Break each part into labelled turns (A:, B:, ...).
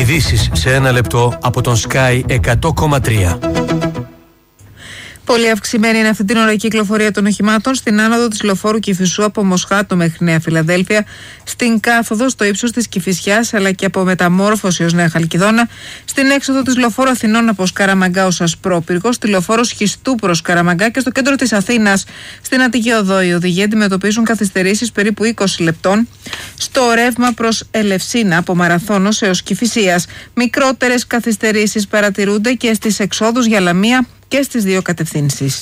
A: Ειδήσεις σε 1 λεπτό από τον Sky 100,3.
B: Πολύ αυξημένη είναι αυτή την ώρα η κυκλοφορία των οχημάτων στην άνοδο της λεωφόρου Κηφισού από Μοσχάτο μέχρι Νέα Φιλαδέλφια, στην κάθοδο στο ύψος της Κηφισιάς αλλά και από Μεταμόρφωση ως Νέα Χαλκιδόνα, στην έξοδο της λεωφόρου Αθηνών από Σκαραμαγκά ως Ασπρόπυργο, στη λεωφόρο Σχιστού προς Σκαραμαγκά και στο κέντρο της Αθήνας. Στην Αττική Οδό οι οδηγοί αντιμετωπίζουν καθυστερήσεις περίπου 20 λεπτών. Στο ρεύμα προς Ελευσίνα από Μαραθώνος έως Κηφισίας. Μικρότερες καθυστερήσεις παρατηρούνται και στις εξόδους για Λαμία και στις δύο κατευθύνσεις.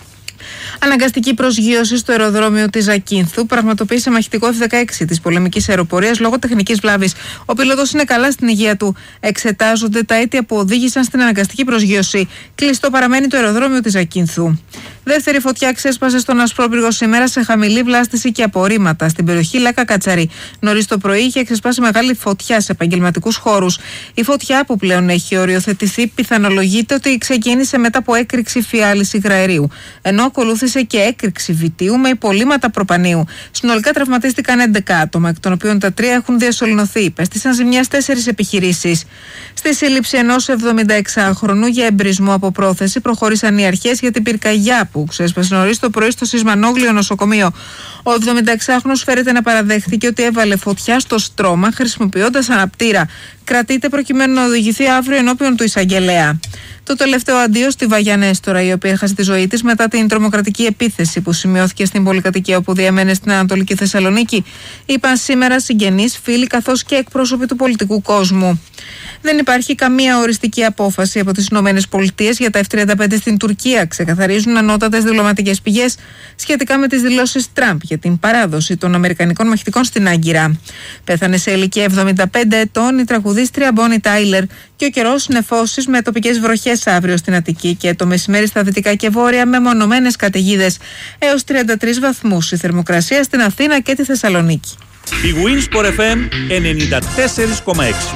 B: Αναγκαστική προσγείωση στο αεροδρόμιο της Ζακίνθου πραγματοποίησε μαχητικό F-16 της πολεμικής αεροπορίας λόγω τεχνικής βλάβης. Ο πιλότος είναι καλά στην υγεία του. Εξετάζονται τα αίτια που οδήγησαν στην αναγκαστική προσγείωση. Κλειστό παραμένει το αεροδρόμιο της Ζακίνθου. Δεύτερη φωτιά ξέσπασε στον Ασπρόπυργο σήμερα σε χαμηλή βλάστηση και απορρίμματα στην περιοχή Λάκα Κατσαρή. Νωρίς το πρωί είχε ξεσπάσει μεγάλη φωτιά σε επαγγελματικούς χώρους. Η φωτιά που πλέον έχει οριοθετηθεί πιθανολογείται ότι ξεκίνησε μετά από έκρηξη φιάλης υγραερίου, ενώ ακολούθησε και έκρηξη βιτίου με υπολείμματα προπανίου. Συνολικά τραυματίστηκαν 11 άτομα, εκ των οποίων τα 3 έχουν διασωληνωθεί. Υπέστησαν ζημιά 4 επιχειρήσεις. Στη σύλληψη ενός 76χρονου για εμπρισμό από πρόθεση προχώρησαν οι αρχές για την πυρκαγιά που ξέσπασε νωρίς το πρωί στο Σισμανόγλιο νοσοκομείο. Ο 76χρονος φέρεται να παραδέχθηκε ότι έβαλε φωτιά στο στρώμα χρησιμοποιώντας αναπτήρα. Κρατείται προκειμένου να οδηγηθεί αύριο ενώπιον του εισαγγελέα. Το τελευταίο αντίο στη Βαγιανέστορα, η οποία έχασε τη ζωή της μετά την τρομοκρατική επίθεση που σημειώθηκε στην πολυκατοικία όπου διαμένει στην Ανατολική Θεσσαλονίκη, είπαν σήμερα συγγενείς, φίλοι καθώς και εκπρόσωποι του πολιτικού κόσμου. Δεν υπάρχει καμία οριστική απόφαση από τις ΗΠΑ για τα F-35 στην Τουρκία, ξεκαθαρίζουν ανώτατες διπλωματικές πηγές σχετικά με τις δηλώσεις Τραμπ για την παράδοση των αμερικανικών μαχητικών στην Άγκυρα. Πέθανε σε ηλικία 75 ετών η τραγουδίστρια Μπόνι Τάιλερ και ο καιρός νεφώσεις με τοπικές βροχές αύριο στην Αττική και το μεσημέρι στα δυτικά και βόρεια με μονομένες καταιγίδες έως 33 βαθμούς η θερμοκρασία στην Αθήνα και τη Θεσσαλονίκη.
C: Η Winsport FM 94,6.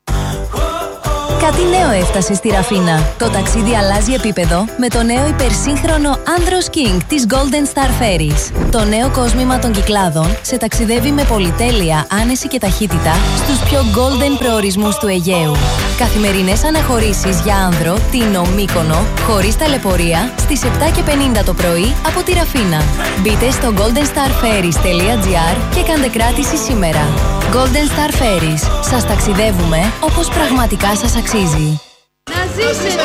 D: Κάτι νέο έφτασε στη Ραφίνα. Το ταξίδι αλλάζει επίπεδο με το νέο υπερσύγχρονο Andros King της Golden Star Ferries. Το νέο κόσμημα των Κυκλάδων σε ταξιδεύει με πολυτέλεια, άνεση και ταχύτητα στους πιο golden προορισμούς του Αιγαίου. Καθημερινές αναχωρήσεις για άνδρο, Τίνο, Μύκονο, χωρίς ταλαιπωρία, στις 7:50 το πρωί από τη Ραφίνα. Μπείτε στο goldenstarferries.gr και κάντε κράτηση σήμερα. Golden Star Ferries. Σας ταξιδεύουμε όπως πραγματικά σας αξίζει.
E: Να ζήσετε!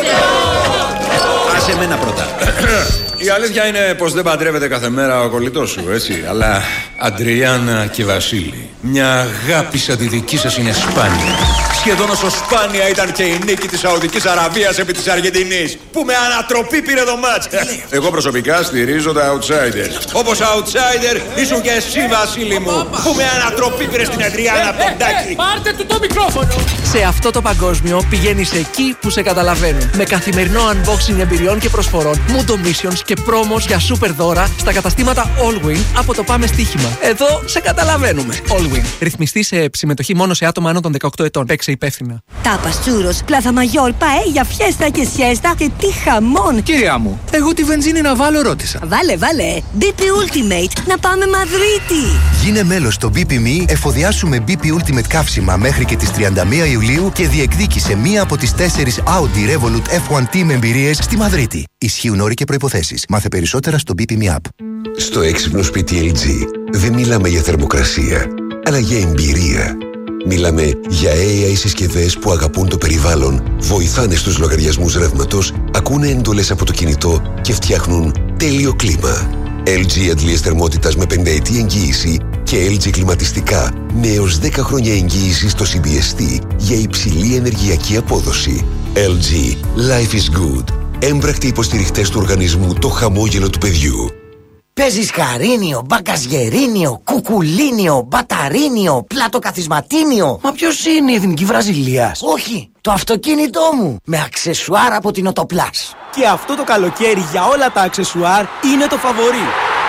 F: Άσε εμένα πρώτα. Η αλήθεια είναι πως δεν παντρεύεται κάθε μέρα ο κολλητός σου, έτσι. Αλλά Αντριάννα και Βασίλη, μια αγάπη σαν τη δική σας είναι σπάνια. Σχεδόν όσο σπάνια ήταν και η νίκη της Σαουδικής Αραβίας επί της Αργεντινής, που με ανατροπή πήρε το μάτς. Εγώ προσωπικά στηρίζω τα outsider. Όπως outsider ήσουν και εσύ, Βασίλη μου, που με ανατροπή πήρε στην Αντριάννα Ποντάκη.
E: Πάρτε του το μικρόφωνο!
G: Σε αυτό το παγκόσμιο πηγαίνεις εκεί που σε καταλαβαίνουν. Με καθημερινό unboxing εμπειριών και προσφορών, Mundo Missions και πρόμος για super δώρα στα καταστήματα Allwin από το Πάμε Στοίχημα. Εδώ σε καταλαβαίνουμε. Allwin. Ρυθμιστή σε συμμετοχή μόνο σε άτομα άνω των 18 ετών. Παίξε υπεύθυνα.
H: Τάπας, τσούρος, πλάθα μαγιόρ, παέλια, φιέστα και σιέστα και τι χαμόν.
I: Κυρία μου, εγώ τη βενζίνη να βάλω ρώτησα.
H: Βάλε. BP Ultimate, να πάμε Μαδρίτη.
J: Γίνε μέλος στο BP.me, εφοδιάσουμε BP Ultimate καύσιμα μέχρι και τις 31 Ιουλίου και διεκδίκησε μία από τις 4 Audi Revolut F1 Team εμπειρίες στη Μαδρίτη. Ισχύουν όροι και προϋποθέσεις. Μάθε περισσότερα στο BP.me app.
K: Στο έξυπνο σπίτι LG δεν μιλάμε για θερμοκρασία, αλλά για εμπειρία. Μιλάμε για AI συσκευές που αγαπούν το περιβάλλον, βοηθάνε στους λογαριασμούς ρεύματος, ακούνε εντολές από το κινητό και φτιάχνουν τέλειο κλίμα. LG αντλίες θερμότητας με 5ετή εγγύηση και LG κλιματιστικά με έως 10 χρόνια εγγύηση στο CBST για υψηλή ενεργειακή απόδοση. LG. Life is good. Έμπρακτοι υποστηριχτές του οργανισμού Το Χαμόγελο του Παιδιού.
L: Παίζεις χαρίνιο, μπαγκασγερίνιο, κουκουλίνιο, μπαταρίνιο, πλατοκαθισματίνιο.
I: Μα ποιος είναι η Εθνική Βραζιλίας?
L: Όχι, το αυτοκίνητό μου, με αξεσουάρ από την Οτοπλάς.
M: Και αυτό το καλοκαίρι για όλα τα αξεσουάρ είναι το φαβορί.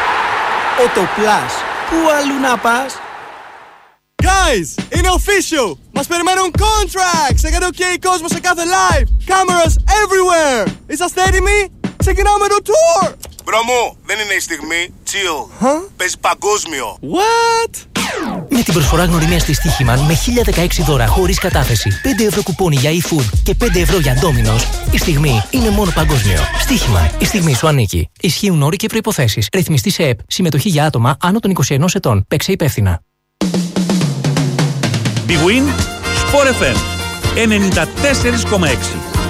M: Οτοπλάς. Πού αλλού να πας?
N: Guys, είναι official! Μας περιμένουν contracts! Έκανε OK κόσμο σε κάθε live! Cameras everywhere! Είσαστε έτοιμοι? Ξεκινάμε το tour!
O: Μπρο μου, δεν είναι η στιγμή. Chill. Παίζει παγκόσμιο.
N: What?
O: Με την προσφορά γνωριμίας της Στοίχημαν με 1016 δώρα χωρίς κατάθεση, 5 ευρώ κουπόνι για e-food και 5 ευρώ για Domino's, η στιγμή είναι μόνο παγκόσμιο. Στοίχημαν. Η στιγμή σου ανήκει. Ισχύουν όροι και προϋποθέσεις. Ρυθμιστή σε ΕΠ. Συμμετοχή για άτομα άνω των 21 ετών. Παίξε υπεύθυνα.
C: Big Win Sport FM 94,6.